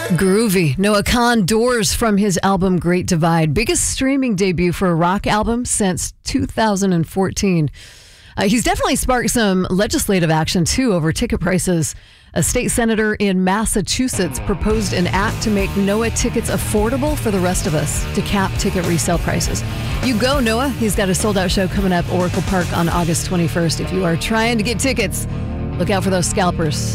Groovy. Noah Kahan, Doors from his album Great Divide. Biggest streaming debut for a rock album since 2014. He's definitely sparked some legislative action, too, over ticket prices. A state senator in Massachusetts proposed an act to make Noah tickets affordable for the rest of us, to cap ticket resale prices. You go, Noah. He's got a sold-out show coming up, Oracle Park, on August 21st. If you are trying to get tickets, look out for those scalpers.